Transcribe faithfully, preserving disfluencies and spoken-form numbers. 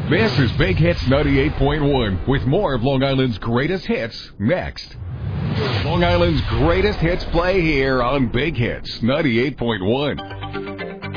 This is Big Hits ninety-eight point one with more of Long Island's greatest hits next. Long Island's greatest hits play here on Big Hits ninety-eight point one.